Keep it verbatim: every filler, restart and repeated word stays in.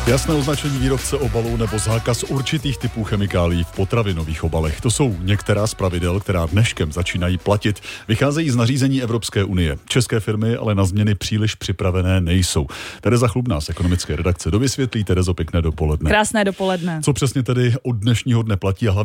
Jasné označení výrobce obalu nebo zákaz určitých typů chemikálií v potravinových obalech. To jsou některá z pravidel, která dneškem začínají platit. Vycházejí z nařízení Evropské unie. České firmy ale na změny příliš připravené nejsou. Tereza Chlubná z ekonomické redakce dovysvětlí. Terezo, pěkné dopoledne. Krásné dopoledne. Co přesně tedy od dnešního dne platí a